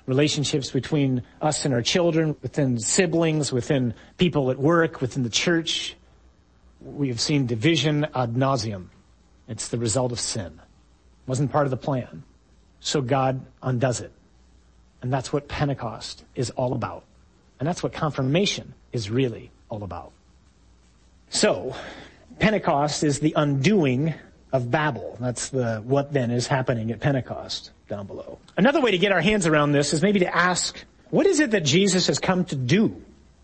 relationships between us and our children, within siblings, within people at work, within the church. We have seen division ad nauseum. It's the result of sin. It wasn't part of the plan. So God undoes it. And that's what Pentecost is all about. And that's what confirmation is really all about. So, Pentecost is the undoing of Babel. That's what then is happening at Pentecost down below. Another way to get our hands around this is maybe to ask, what is it that Jesus has come to do?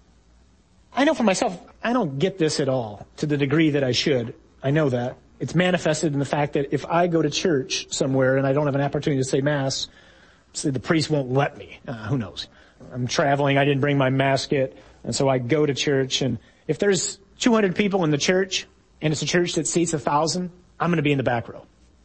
I know for myself, I don't get this at all to the degree that I should. I know that. It's manifested in the fact that if I go to church somewhere and I don't have an opportunity to say Mass, say the priest won't let me. Who knows? I'm traveling, I didn't bring my Mass kit, and so I go to church, and if there's 200 people in the church, and it's a church that seats 1,000, I'm going to be in the back row.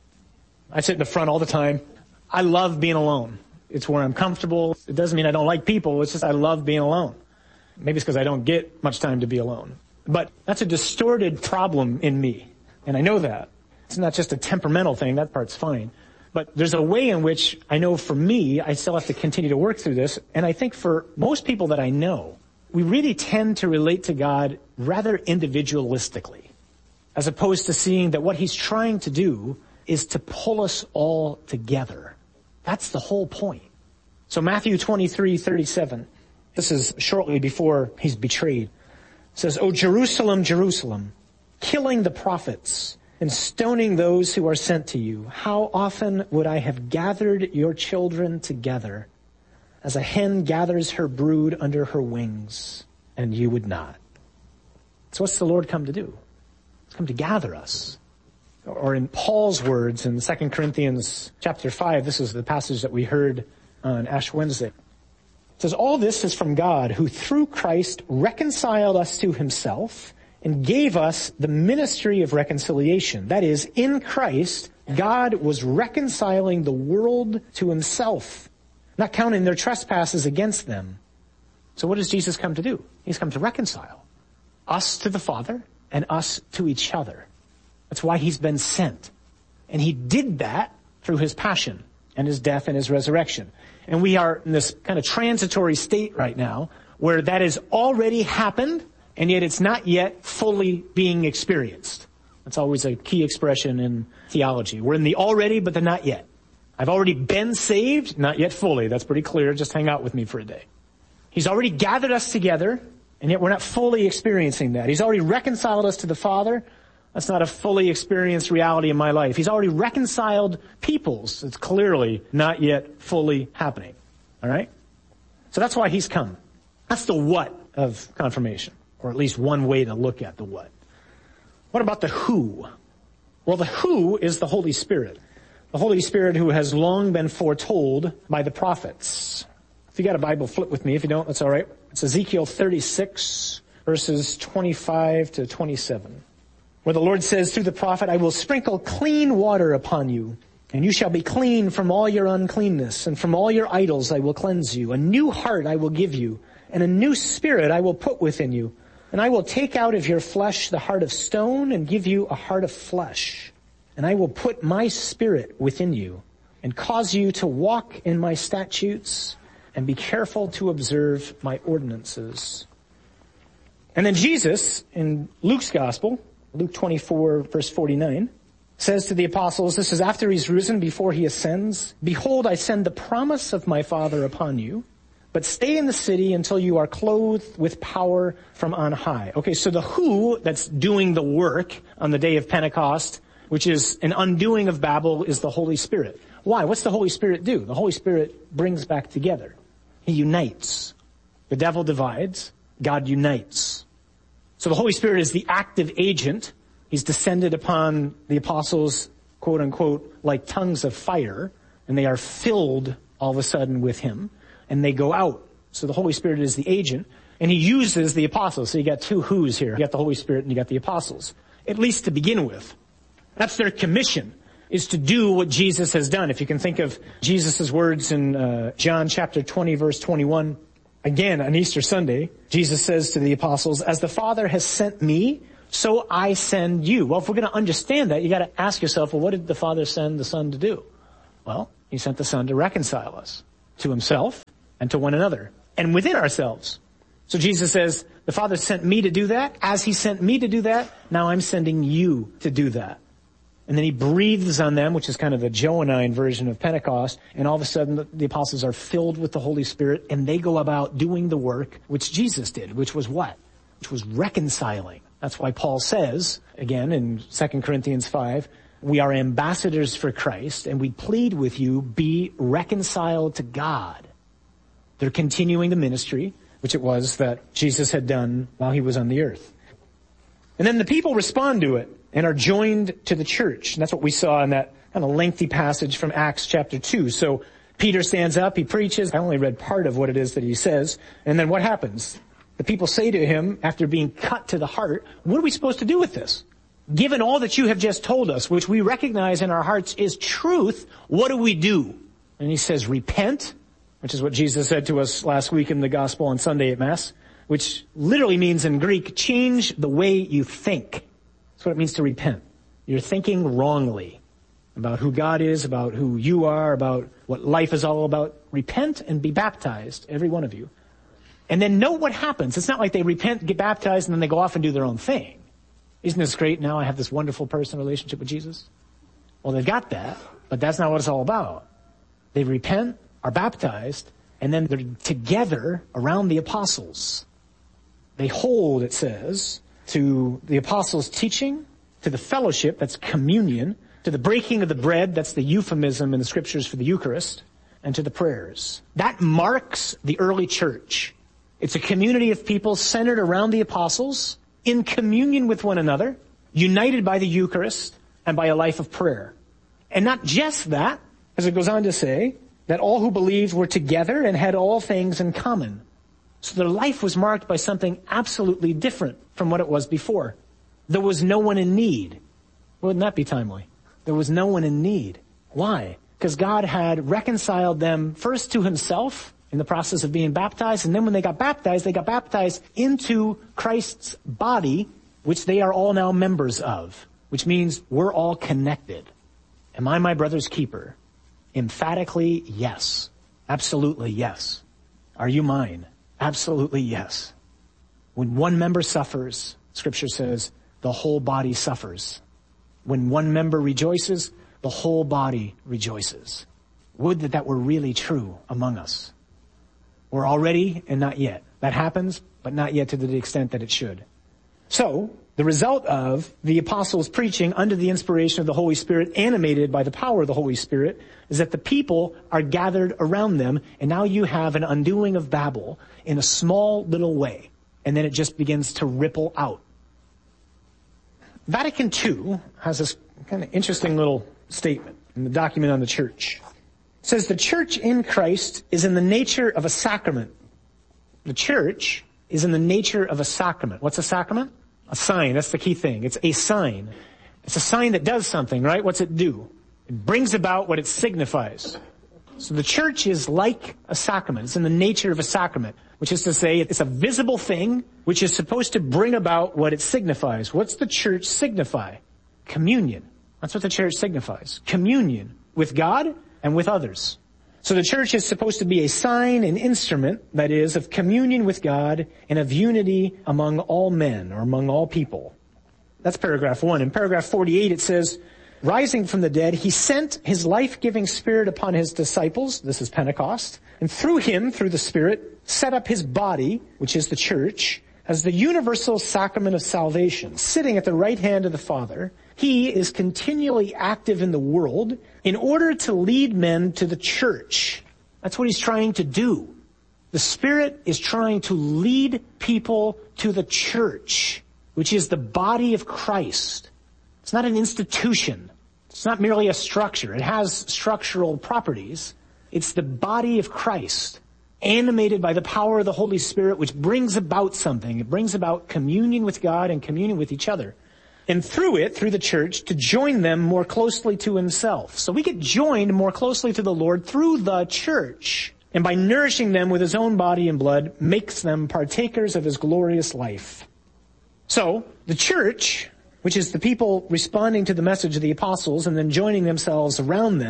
I sit in the front all the time. I love being alone. It's where I'm comfortable. It doesn't mean I don't like people. It's just I love being alone. Maybe it's because I don't get much time to be alone. But that's a distorted problem in me. And I know that. It's not just a temperamental thing. That part's fine. But there's a way in which I know for me, I still have to continue to work through this. And I think for most people that I know, we really tend to relate to God rather individualistically, as opposed to seeing that what he's trying to do is to pull us all together. That's the whole point. So Matthew 23:37, this is shortly before he's betrayed, says, "O Jerusalem, Jerusalem, killing the prophets and stoning those who are sent to you, how often would I have gathered your children together as a hen gathers her brood under her wings, and you would not." So what's the Lord come to do? He's come to gather us. Or in Paul's words in 2 Corinthians chapter 5, this is the passage that we heard on Ash Wednesday. It says, "All this is from God, who through Christ reconciled us to himself and gave us the ministry of reconciliation." That is, in Christ, God was reconciling the world to himself, not counting their trespasses against them. So what does Jesus come to do? He's come to reconcile us to the Father and us to each other. That's why he's been sent. And he did that through his passion and his death and his resurrection. And we are in this kind of transitory state right now where that has already happened, and yet it's not yet fully being experienced. That's always a key expression in theology. We're in the already, but the not yet. I've already been saved, not yet fully. That's pretty clear. Just hang out with me for a day. He's already gathered us together, and yet we're not fully experiencing that. He's already reconciled us to the Father. That's not a fully experienced reality in my life. He's already reconciled peoples. It's clearly not yet fully happening. All right? So that's why he's come. That's the what of confirmation, or at least one way to look at the what. What about the who? Well, the who is the Holy Spirit. The Holy Spirit who has long been foretold by the prophets. If you got a Bible, flip with me. If you don't, that's all right. It's Ezekiel 36, verses 25 to 27. Where the Lord says through the prophet, "I will sprinkle clean water upon you, and you shall be clean from all your uncleanness, and from all your idols I will cleanse you. A new heart I will give you, and a new spirit I will put within you. And I will take out of your flesh the heart of stone, and give you a heart of flesh. And I will put my spirit within you, and cause you to walk in my statutes, and be careful to observe my ordinances." And then Jesus, in Luke's gospel, Luke 24, verse 49, says to the apostles, this is after he's risen, before he ascends, "Behold, I send the promise of my Father upon you, but stay in the city until you are clothed with power from on high." Okay, so the who that's doing the work on the day of Pentecost, which is an undoing of Babel, is the Holy Spirit. Why? What's the Holy Spirit do? The Holy Spirit brings back together. He unites. The devil divides. God unites. So the Holy Spirit is the active agent. He's descended upon the apostles, quote unquote, like tongues of fire, and they are filled all of a sudden with him, and they go out. So the Holy Spirit is the agent, and he uses the apostles. So you got two who's here. You got the Holy Spirit and you got the apostles, at least to begin with. That's their commission, is to do what Jesus has done. If you can think of Jesus' words in John chapter 20, verse 21, again, on Easter Sunday, Jesus says to the apostles, "As the Father has sent me, so I send you." Well, if we're going to understand that, you got to ask yourself, well, what did the Father send the Son to do? Well, he sent the Son to reconcile us. to himself and to one another and within ourselves. So Jesus says, the Father sent me to do that. As he sent me to do that, now I'm sending you to do that. And then he breathes on them, which is kind of the Johannine version of Pentecost. And all of a sudden, the apostles are filled with the Holy Spirit, and they go about doing the work which Jesus did, which was what? Which was reconciling. That's why Paul says, again, in 2 Corinthians 5, we are ambassadors for Christ, and we plead with you, be reconciled to God. They're continuing the ministry, which it was that Jesus had done while he was on the earth. And then the people respond to it and are joined to the church. And that's what we saw in that kind of lengthy passage from Acts chapter 2. So Peter stands up, he preaches. I only read part of what it is that he says. And then what happens? The people say to him, after being cut to the heart, what are we supposed to do with this? Given all that you have just told us, which we recognize in our hearts is truth, what do we do? And he says, repent, which is what Jesus said to us last week in the gospel on Sunday at Mass, which literally means in Greek, change the way you think. That's what it means to repent. You're thinking wrongly about who God is, about who you are, about what life is all about. Repent and be baptized, every one of you. And then note what happens. It's not like they repent, get baptized, and then they go off and do their own thing. Isn't this great? Now I have this wonderful personal relationship with Jesus. Well, they've got that, but that's not what it's all about. They repent, are baptized, and then they're together around the apostles. They hold, it says, to the apostles' teaching, to the fellowship, that's communion, to the breaking of the bread, that's the euphemism in the scriptures for the Eucharist, and to the prayers. That marks the early church. It's a community of people centered around the apostles, in communion with one another, united by the Eucharist, and by a life of prayer. And not just that, as it goes on to say, that all who believed were together and had all things in common. So their life was marked by something absolutely different from what it was before. There was no one in need. Wouldn't that be timely? There was no one in need. Why? Because God had reconciled them first to himself in the process of being baptized, and then when they got baptized into Christ's body, which they are all now members of, which means we're all connected. Am I my brother's keeper? Emphatically, yes. Absolutely, yes. Are you mine? Absolutely, yes. When one member suffers, Scripture says, the whole body suffers. When one member rejoices, the whole body rejoices. Would that were really true among us. We're already and not yet. That happens, but not yet to the extent that it should. So, the result of the apostles' preaching under the inspiration of the Holy Spirit, animated by the power of the Holy Spirit, is that the people are gathered around them, and now you have an undoing of Babel in a small little way, and then it just begins to ripple out. Vatican II has this kind of interesting little statement in the document on the church. It says the church in Christ is in the nature of a sacrament. The church is in the nature of a sacrament. What's a sacrament? A sign. That's the key thing. It's a sign. It's a sign that does something, right? What's it do? It brings about what it signifies. So the church is like a sacrament. It's in the nature of a sacrament, which is to say it's a visible thing which is supposed to bring about what it signifies. What's the church signify? Communion. That's what the church signifies. Communion with God and with others. So the church is supposed to be a sign, an instrument, that is, of communion with God and of unity among all men or among all people. That's paragraph 1. In paragraph 48 it says, rising from the dead, he sent his life-giving Spirit upon his disciples, this is Pentecost, and through him, through the Spirit, set up his body, which is the church, as the universal sacrament of salvation, sitting at the right hand of the Father. He is continually active in the world in order to lead men to the church. That's what he's trying to do. The Spirit is trying to lead people to the church, which is the body of Christ. It's not an institution. It's not merely a structure. It has structural properties. It's the body of Christ, animated by the power of the Holy Spirit, which brings about something. It brings about communion with God and communion with each other. And through it, through the church, to join them more closely to himself. So we get joined more closely to the Lord through the church. And by nourishing them with his own body and blood, makes them partakers of his glorious life. So, the church, which is the people responding to the message of the apostles and then joining themselves around them,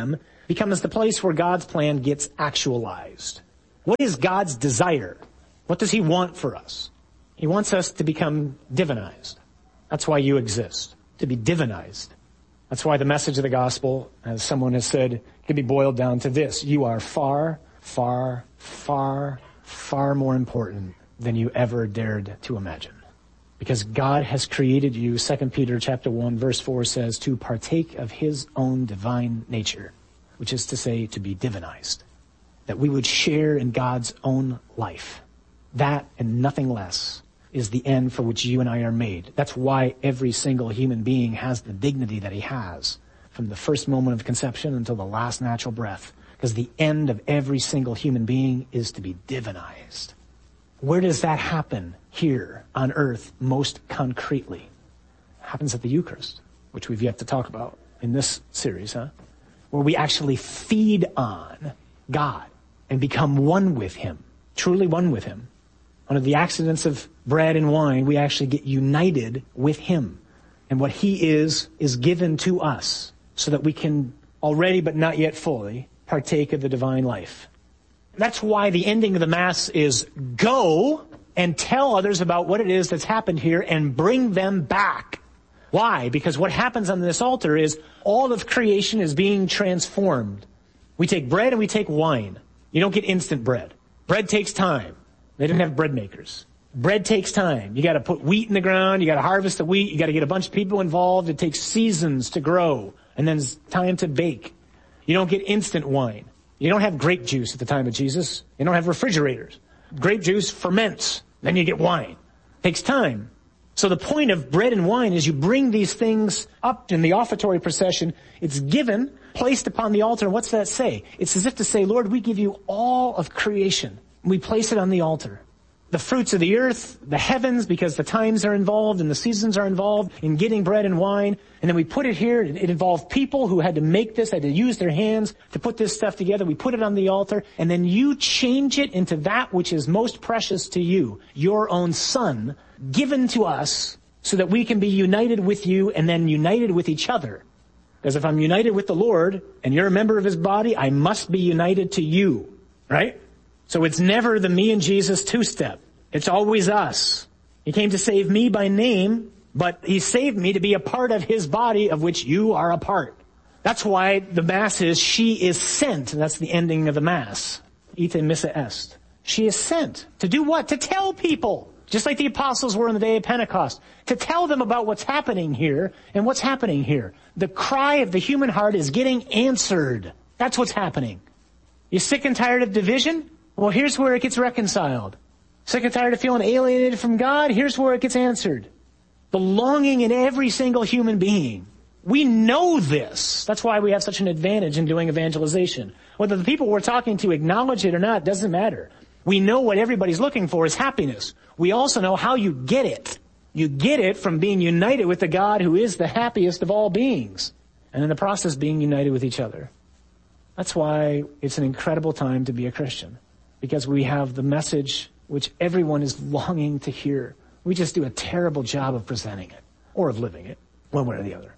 becomes the place where God's plan gets actualized. What is God's desire? What does he want for us? He wants us to become divinized. That's why you exist, to be divinized. That's why the message of the gospel, as someone has said, can be boiled down to this. You are far, far, far, far more important than you ever dared to imagine. Because God has created you, 2 Peter chapter 1, verse 4 says, to partake of his own divine nature, which is to say, to be divinized. That we would share in God's own life. That and nothing less is the end for which you and I are made. That's why every single human being has the dignity that he has from the first moment of conception until the last natural breath. Because the end of every single human being is to be divinized. Where does that happen here on earth most concretely? It happens at the Eucharist, which we've yet to talk about in this series, where we actually feed on God and become one with him, truly one with him. Under the accidents of bread and wine, we actually get united with him. And what he is given to us so that we can already but not yet fully partake of the divine life. That's why the ending of the Mass is go and tell others about what it is that's happened here and bring them back. Why? Because what happens on this altar is all of creation is being transformed. We take bread and we take wine. You don't get instant bread. Bread takes time. They didn't have bread makers. Bread takes time. You got to put wheat in the ground. You got to harvest the wheat. You got to get a bunch of people involved. It takes seasons to grow and then it's time to bake. You don't get instant wine. You don't have grape juice at the time of Jesus. You don't have refrigerators. Grape juice ferments. Then you get wine. It takes time. So the point of bread and wine is you bring these things up in the offertory procession. It's given, placed upon the altar. And what's that say? It's as if to say, Lord, we give you all of creation. We place it on the altar. The fruits of the earth, the heavens, because the times are involved and the seasons are involved in getting bread and wine. And then we put it here. It involved people who had to make this, had to use their hands to put this stuff together. We put it on the altar. And then you change it into that which is most precious to you, your own Son, given to us so that we can be united with you and then united with each other. Because if I'm united with the Lord and you're a member of his body, I must be united to you, right? So it's never the me and Jesus two-step. It's always us. He came to save me by name, but he saved me to be a part of his body of which you are a part. That's why the Mass is, she is sent. And that's the ending of the Mass. Ite missa est. She is sent. To do what? To tell people. Just like the apostles were on the day of Pentecost. To tell them about what's happening here and what's happening here. The cry of the human heart is getting answered. That's what's happening. You sick and tired of division? Well, here's where it gets reconciled. Sick and tired of feeling alienated from God? Here's where it gets answered. The longing in every single human being. We know this. That's why we have such an advantage in doing evangelization. Whether the people we're talking to acknowledge it or not doesn't matter. We know what everybody's looking for is happiness. We also know how you get it. You get it from being united with the God who is the happiest of all beings. And in the process being united with each other. That's why it's an incredible time to be a Christian. Because we have the message which everyone is longing to hear. We just do a terrible job of presenting it, or of living it, one way or the other.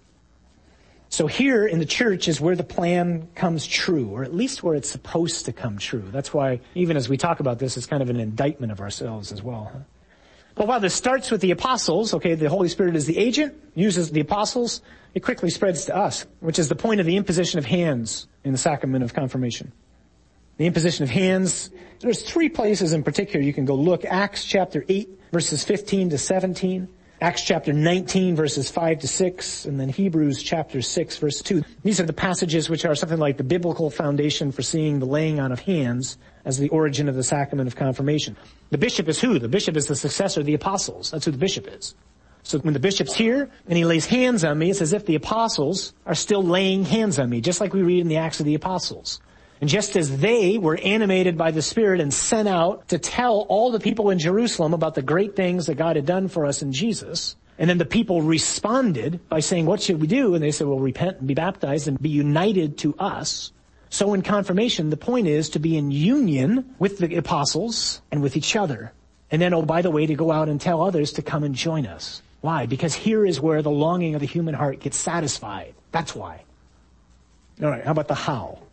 So here in the church is where the plan comes true, or at least where it's supposed to come true. That's why, even as we talk about this, it's kind of an indictment of ourselves as well. But while this starts with the apostles, okay, the Holy Spirit is the agent, uses the apostles, it quickly spreads to us, which is the point of the imposition of hands in the sacrament of confirmation. The imposition of hands. There's 3 places in particular you can go look. Acts chapter 8, verses 15 to 17. Acts chapter 19, verses 5 to 6. And then Hebrews chapter 6, verse 2. These are the passages which are something like the biblical foundation for seeing the laying on of hands as the origin of the sacrament of confirmation. The bishop is who? The bishop is the successor of the apostles. That's who the bishop is. So when the bishop's here and he lays hands on me, it's as if the apostles are still laying hands on me, just like we read in the Acts of the Apostles. And just as they were animated by the Spirit and sent out to tell all the people in Jerusalem about the great things that God had done for us in Jesus, and then the people responded by saying, what should we do? And they said, well, repent and be baptized and be united to us. So in confirmation, the point is to be in union with the apostles and with each other. And then, oh, by the way, to go out and tell others to come and join us. Why? Because here is where the longing of the human heart gets satisfied. That's why. All right, how about the how?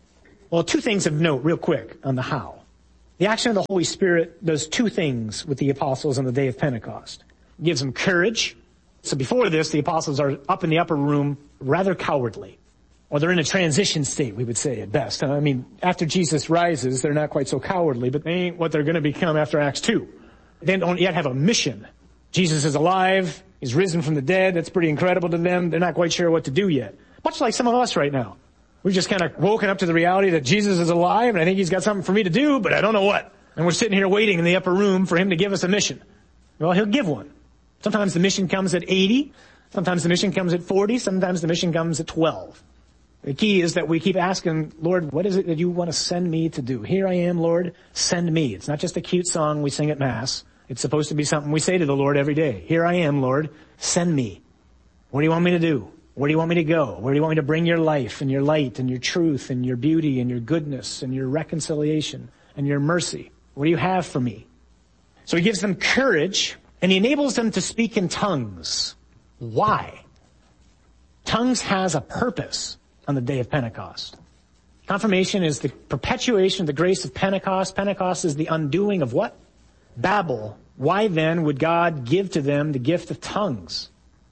Well, two things of note real quick on the how. The action of the Holy Spirit does two things with the apostles on the day of Pentecost. It gives them courage. So before this, the apostles are up in the upper room, rather cowardly. Or they're in a transition state, we would say at best. I mean, after Jesus rises, they're not quite so cowardly, but they ain't what they're going to become after Acts 2. They don't yet have a mission. Jesus is alive. He's risen from the dead. That's pretty incredible to them. They're not quite sure what to do yet. Much like some of us right now. We've just kind of woken up to the reality that Jesus is alive, and I think he's got something for me to do, but I don't know what. And we're sitting here waiting in the upper room for him to give us a mission. Well, he'll give one. Sometimes the mission comes at 80. Sometimes the mission comes at 40. Sometimes the mission comes at 12. The key is that we keep asking, Lord, what is it that you want to send me to do? Here I am, Lord, send me. It's not just a cute song we sing at Mass. It's supposed to be something we say to the Lord every day. Here I am, Lord, send me. What do you want me to do? Where do you want me to go? Where do you want me to bring your life and your light and your truth and your beauty and your goodness and your reconciliation and your mercy? What do you have for me? So he gives them courage and he enables them to speak in tongues. Why? Tongues has a purpose on the day of Pentecost. Confirmation is the perpetuation of the grace of Pentecost. Pentecost is the undoing of what? Babel. Why then would God give to them the gift of tongues?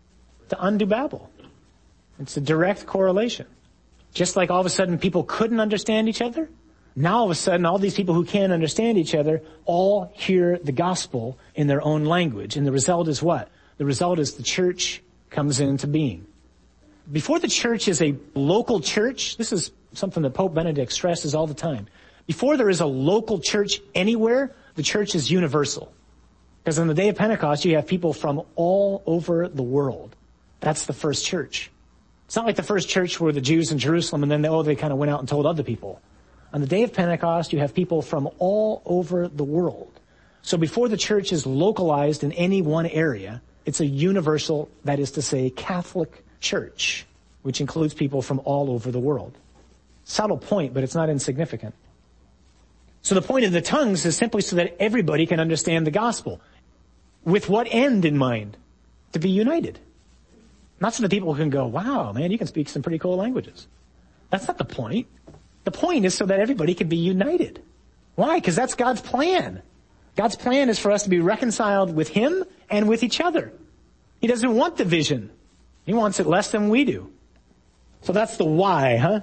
To undo Babel. It's a direct correlation. Just like all of a sudden people couldn't understand each other, now all of a sudden all these people who can't understand each other all hear the gospel in their own language. And the result is what? The result is the church comes into being. Before the church is a local church, this is something that Pope Benedict stresses all the time. Before there is a local church anywhere, the church is universal. Because on the day of Pentecost, you have people from all over the world. That's the first church. It's not like the first church were the Jews in Jerusalem and then they kind of went out and told other people. On the day of Pentecost, you have people from all over the world. So before the church is localized in any one area, it's a universal, that is to say, Catholic church, which includes people from all over the world. Subtle point, but it's not insignificant. So the point of the tongues is simply so that everybody can understand the gospel. With what end in mind? To be united. Not so that people can go, wow, man, you can speak some pretty cool languages. That's not the point. The point is so that everybody can be united. Why? Because that's God's plan. God's plan is for us to be reconciled with him and with each other. He doesn't want division. He wants it less than we do. So that's the why, huh?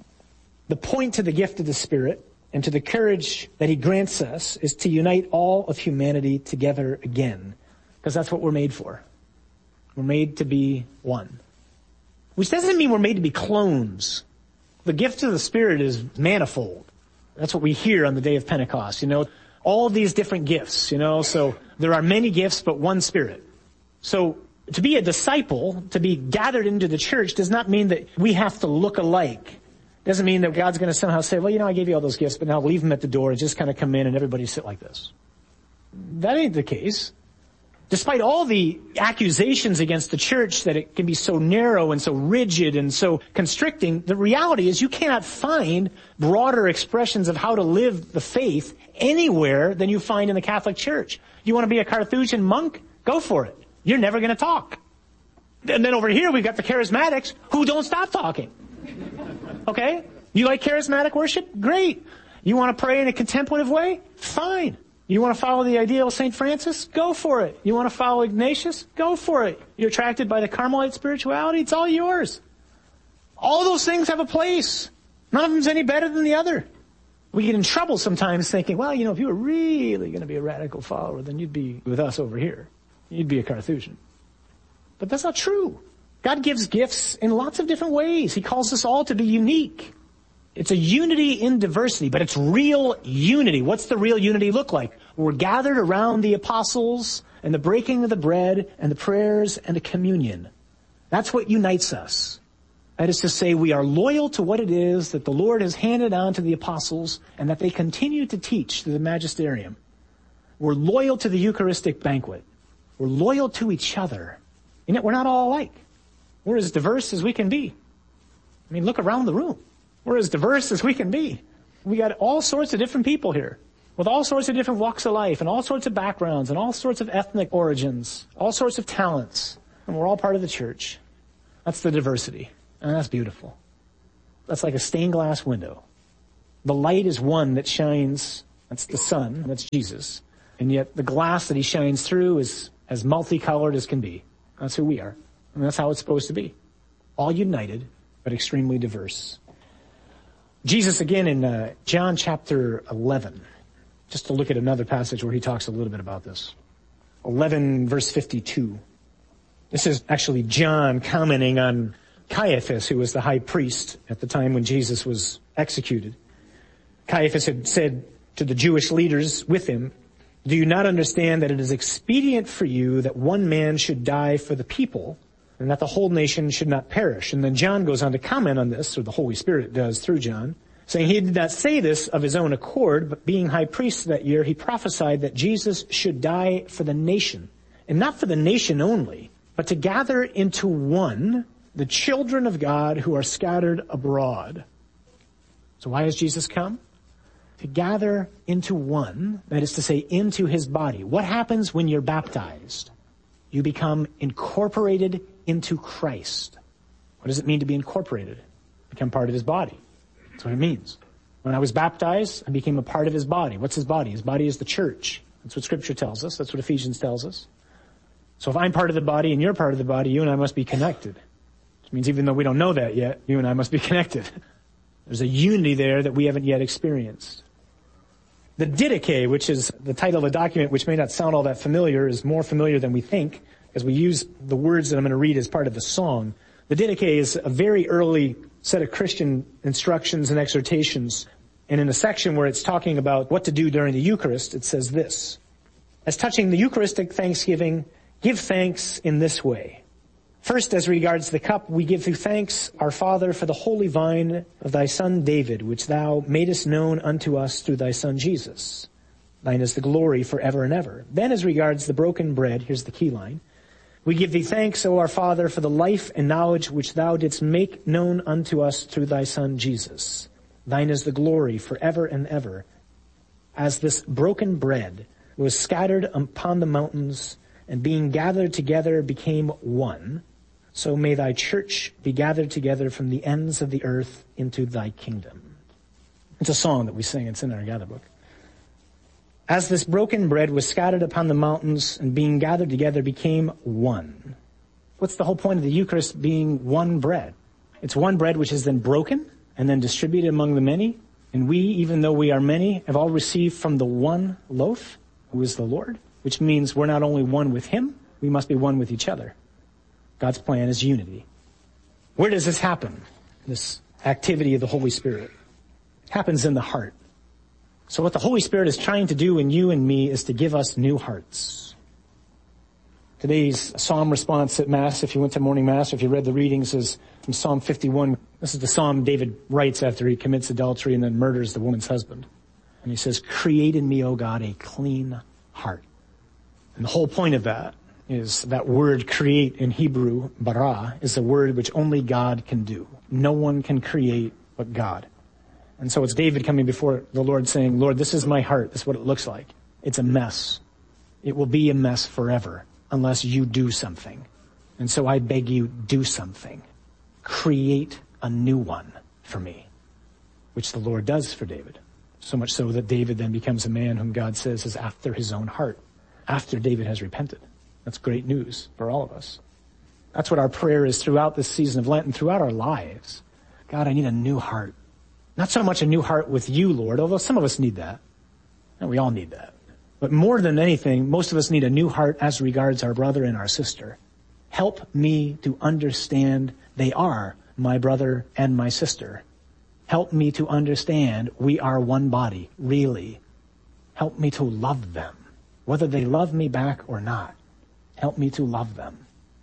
The point to the gift of the Spirit and to the courage that he grants us is to unite all of humanity together again. Because that's what we're made for. We're made to be one. Which doesn't mean we're made to be clones. The gift of the Spirit is manifold. That's what we hear on the day of Pentecost, all of these different gifts, so there are many gifts but one Spirit. So to be a disciple, to be gathered into the church does not mean that we have to look alike. Doesn't mean that God's going to somehow say, well, I gave you all those gifts, but now leave them at the door and just kind of come in and everybody sit like this. That ain't the case. Despite all the accusations against the church that it can be so narrow and so rigid and so constricting, the reality is you cannot find broader expressions of how to live the faith anywhere than you find in the Catholic Church. You want to be a Carthusian monk? Go for it. You're never going to talk. And then over here we've got the charismatics who don't stop talking. Okay? You like charismatic worship? Great. You want to pray in a contemplative way? Fine. You want to follow the ideal of St. Francis? Go for it. You want to follow Ignatius? Go for it. You're attracted by the Carmelite spirituality? It's all yours. All those things have a place. None of them's any better than the other. We get in trouble sometimes thinking, well, if you were really going to be a radical follower, then you'd be with us over here. You'd be a Carthusian. But that's not true. God gives gifts in lots of different ways. He calls us all to be unique. It's a unity in diversity, but it's real unity. What's the real unity look like? We're gathered around the apostles and the breaking of the bread and the prayers and the communion. That's what unites us. That is to say, we are loyal to what it is that the Lord has handed on to the apostles and that they continue to teach through the magisterium. We're loyal to the Eucharistic banquet. We're loyal to each other. We're not all alike. We're as diverse as we can be. Look around the room. We're as diverse as we can be. We got all sorts of different people here with all sorts of different walks of life and all sorts of backgrounds and all sorts of ethnic origins, all sorts of talents. And we're all part of the church. That's the diversity. And that's beautiful. That's like a stained glass window. The light is one that shines. That's the sun. That's Jesus. And yet the glass that he shines through is as multicolored as can be. That's who we are. And that's how it's supposed to be. All united, but extremely diverse. Jesus again in John chapter 11. Just to look at another passage where he talks a little bit about this. 11 verse 52. This is actually John commenting on Caiaphas, who was the high priest at the time when Jesus was executed. Caiaphas had said to the Jewish leaders with him, "Do you not understand that it is expedient for you that one man should die for the people, and that the whole nation should not perish?" And then John goes on to comment on this, or the Holy Spirit does through John, saying he did not say this of his own accord, but being high priest that year, he prophesied that Jesus should die for the nation, and not for the nation only, but to gather into one the children of God who are scattered abroad. So why has Jesus come? To gather into one, that is to say, into his body. What happens when you're baptized? You become incorporated into Christ. What does it mean to be incorporated? Become part of his body. That's what it means. When I was baptized, I became a part of his body. What's his body? His body is the church. That's what Scripture tells us. That's what Ephesians tells us. So if I'm part of the body and you're part of the body, you and I must be connected. Which means even though we don't know that yet, you and I must be connected. There's a unity there that we haven't yet experienced. The Didache, which is the title of a document which may not sound all that familiar, is more familiar than we think, as we use the words that I'm going to read as part of the song. The Didache is a very early set of Christian instructions and exhortations. And in a section where it's talking about what to do during the Eucharist, it says this: "As touching the Eucharistic thanksgiving, give thanks in this way. First, as regards the cup, we give thee thanks, our Father, for the holy vine of thy Son David, which thou madest known unto us through thy Son Jesus. Thine is the glory forever and ever. Then as regards the broken bread," here's the key line, "we give thee thanks, O our Father, for the life and knowledge which thou didst make known unto us through thy Son Jesus. Thine is the glory forever and ever. As this broken bread was scattered upon the mountains, and being gathered together became one, so may thy church be gathered together from the ends of the earth into thy kingdom." It's a song that we sing. It's in our gather book. As this broken bread was scattered upon the mountains and being gathered together became one. What's the whole point of the Eucharist being one bread? It's one bread which is then broken and then distributed among the many. And we, even though we are many, have all received from the one loaf, who is the Lord, which means we're not only one with him, we must be one with each other. God's plan is unity. Where does this happen? This activity of the Holy Spirit. It happens in the heart. So what the Holy Spirit is trying to do in you and me is to give us new hearts. Today's psalm response at Mass, if you went to morning Mass, or if you read the readings, is from Psalm 51. This is the psalm David writes after he commits adultery and then murders the woman's husband. And he says, "Create in me, O God, a clean heart." And the whole point of that is that word create in Hebrew, bara, is a word which only God can do. No one can create but God. And so it's David coming before the Lord saying, "Lord, this is my heart. This is what it looks like. It's a mess. It will be a mess forever unless you do something. And so I beg you, do something. Create a new one for me," which the Lord does for David. So much so that David then becomes a man whom God says is after his own heart, after David has repented. That's great news for all of us. That's what our prayer is throughout this season of Lent and throughout our lives. God, I need a new heart. Not so much a new heart with you, Lord, although some of us need that. And we all need that. But more than anything, most of us need a new heart as regards our brother and our sister. Help me to understand they are my brother and my sister. Help me to understand we are one body, really. Help me to love them, whether they love me back or not. Help me to love them.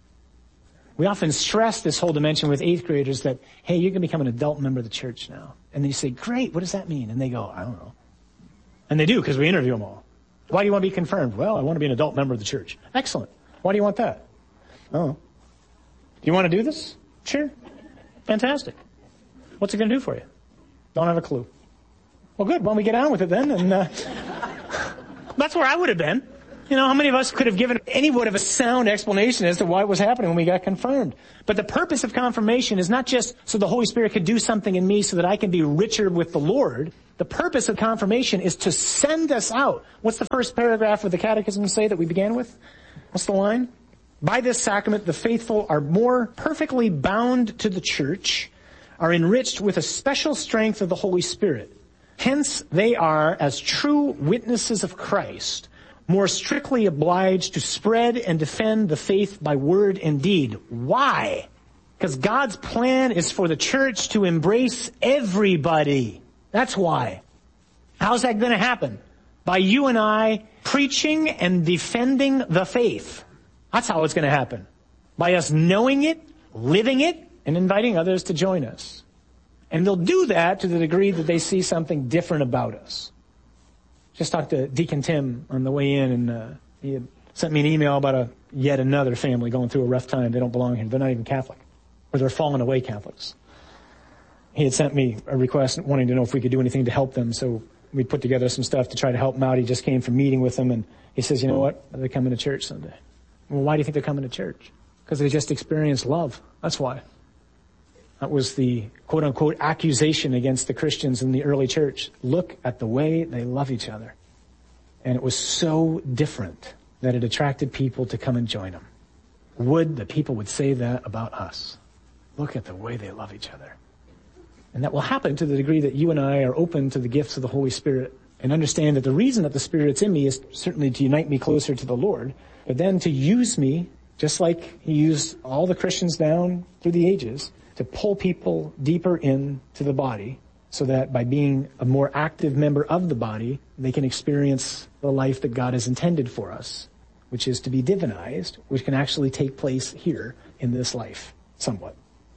We often stress this whole dimension with 8th graders that, hey, you can become an adult member of the church now. And then you say, great, what does that mean? And they go, I don't know. And they do, because we interview them all. Why do you want to be confirmed? Well, I want to be an adult member of the church. Excellent. Why do you want that? Oh. Do you want to do this? Sure. Fantastic. What's it going to do for you? Don't have a clue. Well, good. Why don't we get on with it then? And that's where I would have been. How many of us could have given any word of a sound explanation as to why it was happening when we got confirmed? But the purpose of confirmation is not just so the Holy Spirit could do something in me so that I can be richer with the Lord. The purpose of confirmation is to send us out. What's the first paragraph of the Catechism say that we began with? What's the line? By this sacrament, the faithful are more perfectly bound to the church, are enriched with a special strength of the Holy Spirit. Hence, they are, as true witnesses of Christ, more strictly obliged to spread and defend the faith by word and deed. Why? Because God's plan is for the church to embrace everybody. That's why. How's that going to happen? By you and I preaching and defending the faith. That's how it's going to happen. By us knowing it, living it, and inviting others to join us. And they'll do that to the degree that they see something different about us. Just talked to Deacon Tim on the way in, and he had sent me an email about yet another family going through a rough time. They don't belong here. They're not even Catholic. Or they're fallen away Catholics. He had sent me a request wanting to know if we could do anything to help them, so we put together some stuff to try to help them out. He just came from meeting with them, and he says, you know what? They're coming to church Sunday. Well, why do you think they're coming to church? Because they just experienced love. That's why. That was the quote-unquote accusation against the Christians in the early church. Look at the way they love each other. And it was so different that it attracted people to come and join them. Would the people would say that about us? Look at the way they love each other. And that will happen to the degree that you and I are open to the gifts of the Holy Spirit and understand that the reason that the Spirit's in me is certainly to unite me closer to the Lord, but then to use me, just like he used all the Christians down through the ages, to pull people deeper into the body so that by being a more active member of the body, they can experience the life that God has intended for us, which is to be divinized, which can actually take place here in this life, somewhat.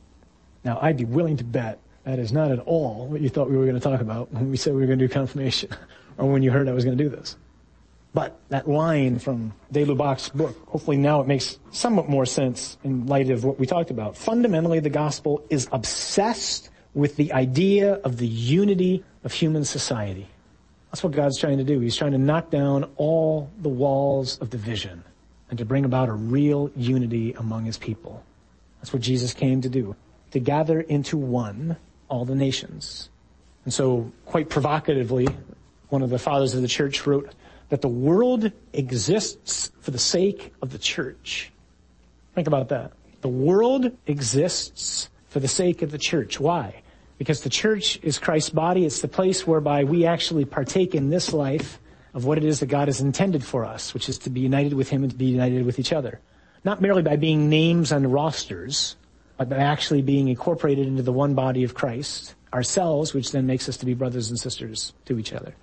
Now, I'd be willing to bet that is not at all what you thought we were going to talk about when we said we were going to do confirmation, or when you heard I was going to do this. But that line from de Lubac's book, hopefully now it makes somewhat more sense in light of what we talked about. Fundamentally, the gospel is obsessed with the idea of the unity of human society. That's what God's trying to do. He's trying to knock down all the walls of division and to bring about a real unity among his people. That's what Jesus came to do, to gather into one all the nations. And so, quite provocatively, one of the fathers of the church wrote that the world exists for the sake of the church. Think about that. The world exists for the sake of the church. Why? Because the church is Christ's body. It's the place whereby we actually partake in this life of what it is that God has intended for us, which is to be united with him and to be united with each other. Not merely by being names on rosters, but by actually being incorporated into the one body of Christ, ourselves, which then makes us to be brothers and sisters to each other.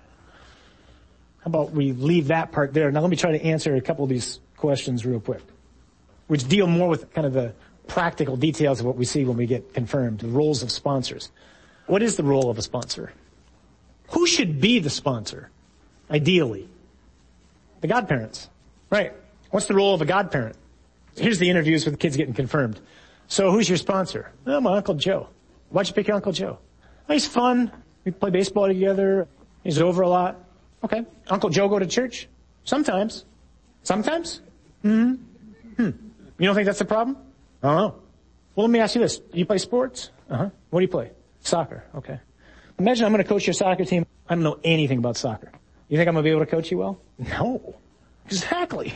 How about we leave that part there? Now let me try to answer a couple of these questions real quick, which deal more with kind of the practical details of what we see when we get confirmed, the roles of sponsors. What is the role of a sponsor? Who should be the sponsor, ideally? The godparents. Right. What's the role of a godparent? Here's the interviews with the kids getting confirmed. So who's your sponsor? Oh, my Uncle Joe. Why'd you pick your Uncle Joe? Oh, he's fun. We play baseball together. He's over a lot. Okay. Uncle Joe go to church? Sometimes. Sometimes? You don't think that's a problem? I don't know. Well, let me ask you this. You play sports? Uh-huh. What do you play? Soccer. Okay. Imagine I'm going to coach your soccer team. I don't know anything about soccer. You think I'm going to be able to coach you well? No. Exactly.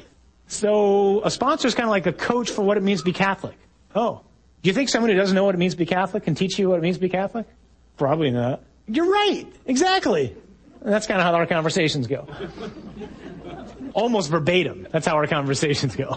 So a sponsor is kind of like a coach for what it means to be Catholic. Oh. Do you think someone who doesn't know what it means to be Catholic can teach you what it means to be Catholic? Probably not. You're right. Exactly. And that's kind of how our conversations go. Almost verbatim. That's how our conversations go.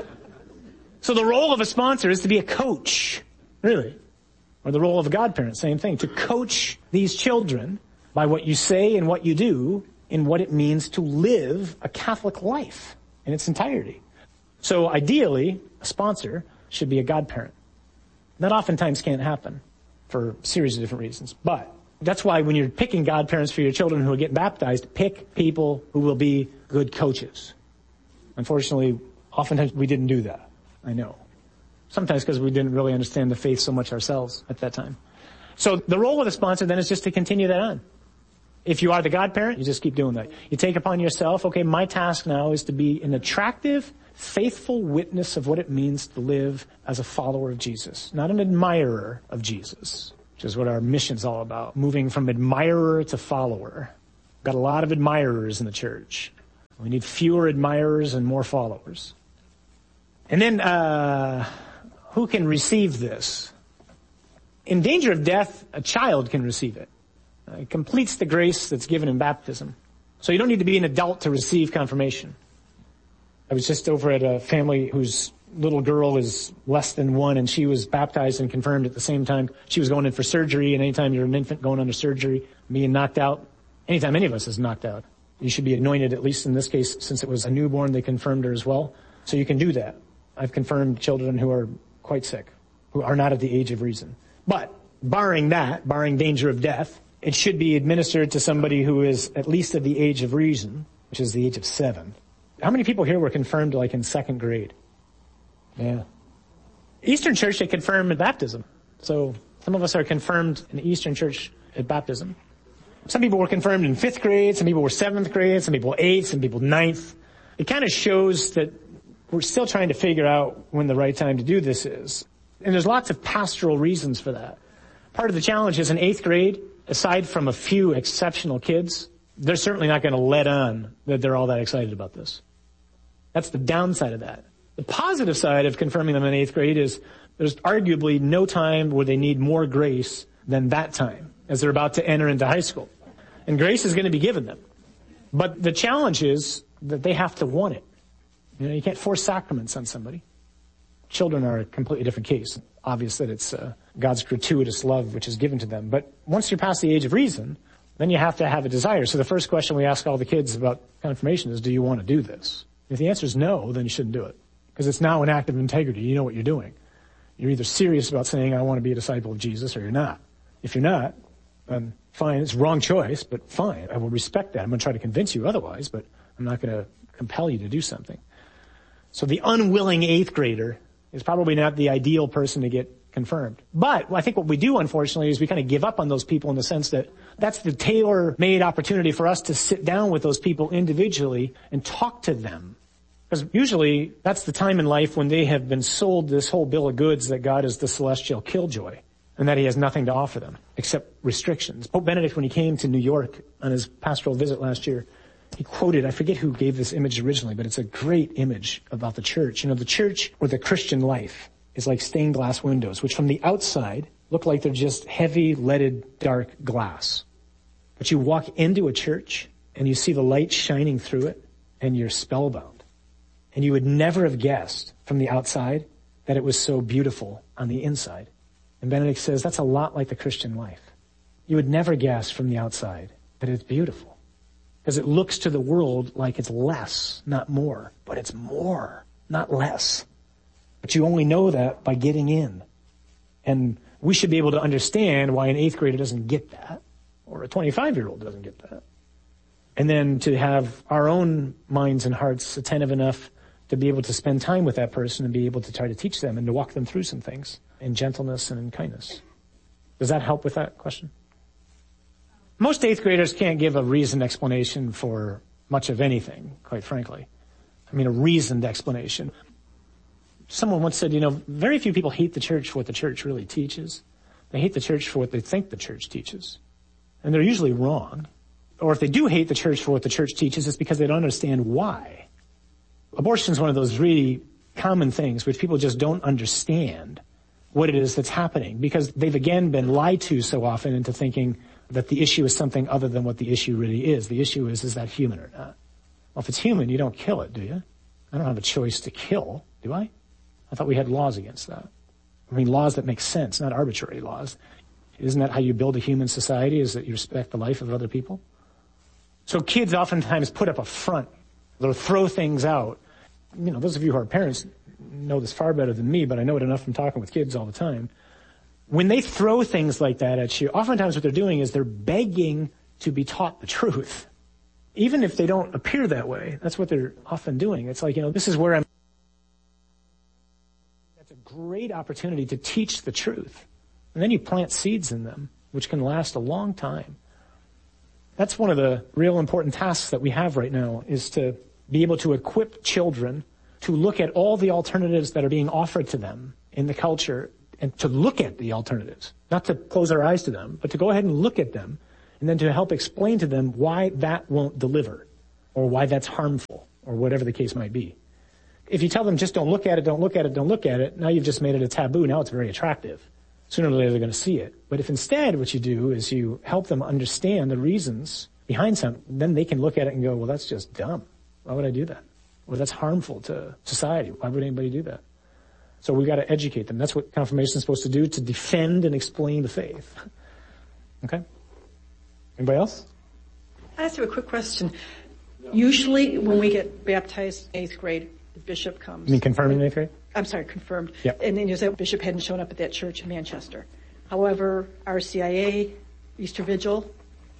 So the role of a sponsor is to be a coach. Really. Or the role of a godparent, same thing. To coach these children by what you say and what you do in what it means to live a Catholic life in its entirety. So ideally, a sponsor should be a godparent. That oftentimes can't happen for a series of different reasons. But that's why when you're picking godparents for your children who are getting baptized, pick people who will be good coaches. Unfortunately, oftentimes we didn't do that. I know. Sometimes because we didn't really understand the faith so much ourselves at that time. So the role of the sponsor then is just to continue that on. If you are the godparent, you just keep doing that. You take upon yourself, okay, my task now is to be an attractive, faithful witness of what it means to live as a follower of Jesus, not an admirer of Jesus, which is what our mission's all about, moving from admirer to follower. We've got a lot of admirers in the church. We need fewer admirers and more followers. And then, who can receive this? In danger of death, a child can receive it. It completes the grace that's given in baptism. So you don't need to be an adult to receive confirmation. I was just over at a family whose little girl is less than 1, and she was baptized and confirmed at the same time. She was going in for surgery, and anytime you're an infant going under surgery, being knocked out, anytime any of us is knocked out, you should be anointed, at least in this case, since it was a newborn, they confirmed her as well. So you can do that. I've confirmed children who are quite sick, who are not at the age of reason. But barring that, barring danger of death, it should be administered to somebody who is at least at the age of reason, which is the age of 7. How many people here were confirmed like in 2nd grade? Yeah. Eastern Church, they confirm at baptism. So some of us are confirmed in the Eastern Church at baptism. Some people were confirmed in 5th grade, some people were 7th grade, some people 8th, some people 9th. It kind of shows that we're still trying to figure out when the right time to do this is. And there's lots of pastoral reasons for that. Part of the challenge is in 8th grade, aside from a few exceptional kids, they're certainly not going to let on that they're all that excited about this. That's the downside of that. The positive side of confirming them in 8th grade is there's arguably no time where they need more grace than that time as they're about to enter into high school. And grace is going to be given them. But the challenge is that they have to want it. You know, you can't force sacraments on somebody. Children are a completely different case. Obvious that it's God's gratuitous love which is given to them. But once you're past the age of reason, then you have to have a desire. So the first question we ask all the kids about confirmation is, do you want to do this? If the answer is no, then you shouldn't do it. Because it's now an act of integrity. You know what you're doing. You're either serious about saying, I want to be a disciple of Jesus, or you're not. If you're not, then fine. It's a wrong choice, but fine. I will respect that. I'm going to try to convince you otherwise, but I'm not going to compel you to do something. So the unwilling 8th grader is probably not the ideal person to get confirmed. But I think what we do, unfortunately, is we kind of give up on those people in the sense that that's the tailor-made opportunity for us to sit down with those people individually and talk to them. Because usually that's the time in life when they have been sold this whole bill of goods that God is the celestial killjoy and that he has nothing to offer them except restrictions. Pope Benedict, when he came to New York on his pastoral visit last year, he quoted, I forget who gave this image originally, but it's a great image about the church. You know, the church or the Christian life is like stained glass windows, which from the outside look like they're just heavy, leaded, dark glass. But you walk into a church and you see the light shining through it and you're spellbound. And you would never have guessed from the outside that it was so beautiful on the inside. And Benedict says that's a lot like the Christian life. You would never guess from the outside that it's beautiful. Because it looks to the world like it's less, not more. But it's more, not less. But you only know that by getting in. And we should be able to understand why an 8th grader doesn't get that, or a 25-year-old doesn't get that. And then to have our own minds and hearts attentive enough to be able to spend time with that person and be able to try to teach them and to walk them through some things in gentleness and in kindness. Does that help with that question? Most 8th graders can't give a reasoned explanation for much of anything, quite frankly. I mean, a reasoned explanation. Someone once said, you know, very few people hate the church for what the church really teaches. They hate the church for what they think the church teaches. And they're usually wrong. Or if they do hate the church for what the church teaches, it's because they don't understand why. Abortion is one of those really common things which people just don't understand what it is that's happening because they've again been lied to so often into thinking that the issue is something other than what the issue really is. The issue is that human or not? Well, if it's human, you don't kill it, do you? I don't have a choice to kill, do I? I thought we had laws against that. I mean, laws that make sense, not arbitrary laws. Isn't that how you build a human society, is that you respect the life of other people? So kids oftentimes put up a front. They'll throw things out. You know, those of you who are parents know this far better than me, but I know it enough from talking with kids all the time. When they throw things like that at you, oftentimes what they're doing is they're begging to be taught the truth. Even if they don't appear that way, that's what they're often doing. It's like, you know, this is where I'm... That's a great opportunity to teach the truth. And then you plant seeds in them, which can last a long time. That's one of the real important tasks that we have right now, is to be able to equip children to look at all the alternatives that are being offered to them in the culture, and to look at the alternatives, not to close our eyes to them, but to go ahead and look at them, and then to help explain to them why that won't deliver, or why that's harmful, or whatever the case might be. If you tell them just don't look at it, don't look at it, don't look at it, now you've just made it a taboo. Now it's very attractive. Sooner or later they're going to see it. But if instead what you do is you help them understand the reasons behind something, then they can look at it and go, well, that's just dumb. Why would I do that? Or that's harmful to society. Why would anybody do that? So we've got to educate them. That's what confirmation is supposed to do, to defend and explain the faith. Okay? Anybody else? I ask you a quick question. Usually when we get baptized in 8th grade, the bishop comes. You mean confirming in 8th grade? I'm sorry, confirmed. Yep. And then you say bishop hadn't shown up at that church in Manchester. However, RCIA, Easter Vigil,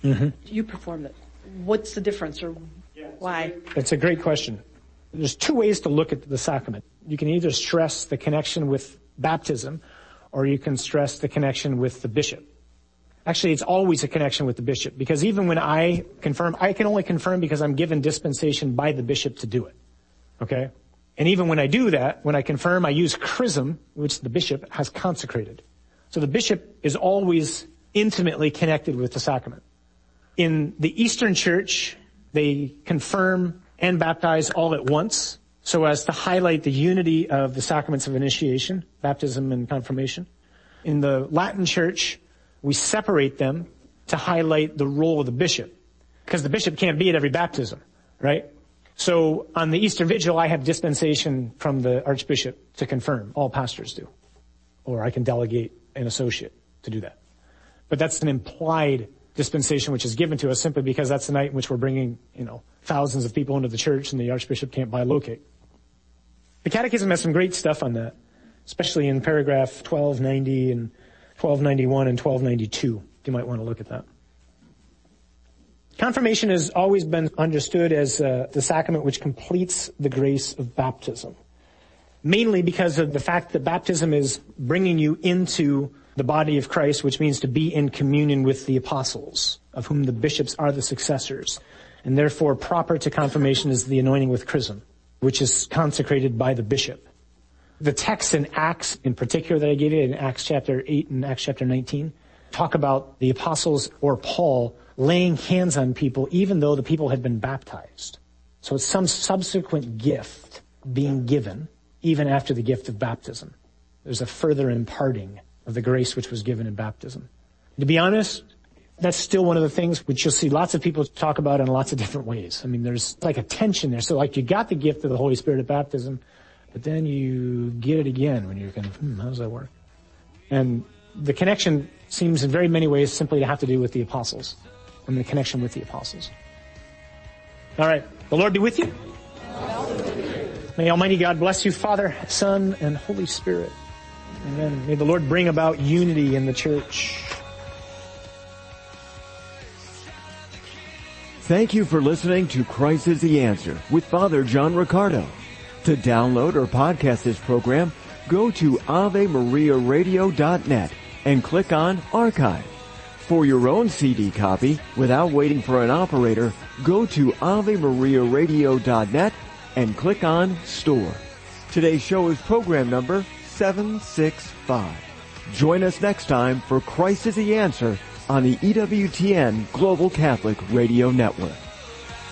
you performed it. What's the difference, or why? It's a great question. There's two ways to look at the sacrament. You can either stress the connection with baptism, or you can stress the connection with the bishop. Actually, it's always a connection with the bishop, because even when I confirm, I can only confirm because I'm given dispensation by the bishop to do it. Okay? And even when I do that, when I confirm, I use chrism, which the bishop has consecrated. So the bishop is always intimately connected with the sacrament. In the Eastern Church, they confirm and baptize all at once, so as to highlight the unity of the sacraments of initiation, baptism and confirmation. In the Latin Church, we separate them to highlight the role of the bishop, because the bishop can't be at every baptism, right? So on the Easter Vigil, I have dispensation from the Archbishop to confirm. All pastors do. Or I can delegate an associate to do that. But that's an implied dispensation which is given to us simply because that's the night in which we're bringing, thousands of people into the church and the Archbishop can't bilocate. The Catechism has some great stuff on that, especially in paragraph 1290 and 1291 and 1292. You might want to look at that. Confirmation has always been understood as the sacrament which completes the grace of baptism, mainly because of the fact that baptism is bringing you into the body of Christ, which means to be in communion with the apostles, of whom the bishops are the successors. And therefore, proper to confirmation is the anointing with chrism, which is consecrated by the bishop. The texts in Acts, in particular, that I gave you, in Acts chapter 8 and Acts chapter 19, talk about the apostles or Paul laying hands on people even though the people had been baptized. So it's some subsequent gift being given even after the gift of baptism. There's a further imparting of the grace which was given in baptism. To be honest, that's still one of the things which you'll see lots of people talk about in lots of different ways. I mean, there's like a tension there. So like you got the gift of the Holy Spirit at baptism, but then you get it again when you're kind of, how does that work? And the connection seems in very many ways simply to have to do with the apostles and the connection with the apostles. All right. The Lord be with you. May Almighty God bless you, Father, Son, and Holy Spirit. Amen. May the Lord bring about unity in the church. Thank you for listening to Christ is the Answer with Father John Riccardo. To download or podcast this program, go to AveMariaRadio.net and click on Archive. For your own CD copy, without waiting for an operator, go to AveMariaRadio.net and click on Store. Today's show is program number 765. Join us next time for Christ is the Answer on the EWTN Global Catholic Radio Network.